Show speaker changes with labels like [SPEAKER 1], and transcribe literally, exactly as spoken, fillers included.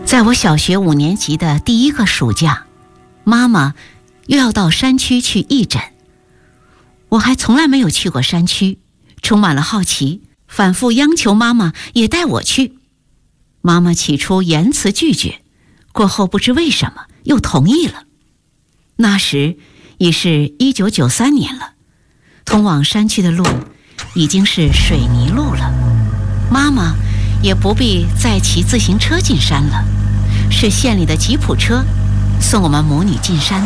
[SPEAKER 1] 在我小学五年级的第一个暑假，妈妈又要到山区去义诊。我还从来没有去过山区，充满了好奇，反复央求妈妈也带我去。妈妈起初严词拒绝，过后不知为什么又同意了。那时已是一九九三年了，通往山区的路已经是水泥路了，妈妈也不必再骑自行车进山了，是县里的吉普车送我们母女进山。